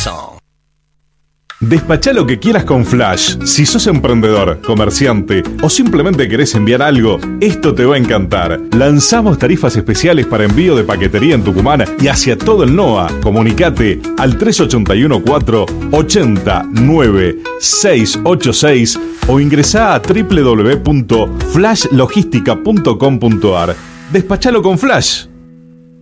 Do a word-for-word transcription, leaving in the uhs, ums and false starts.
song. Despachá lo que quieras con Flash. Si sos emprendedor, comerciante o simplemente querés enviar algo, esto te va a encantar. Lanzamos tarifas especiales para envío de paquetería en Tucumán y hacia todo el N O A. Comunicate al tres ocho uno cuatro, ocho nueve seis ocho seis o ingresá a doble u doble u doble u punto flash logística punto com punto a r. Despachalo con Flash.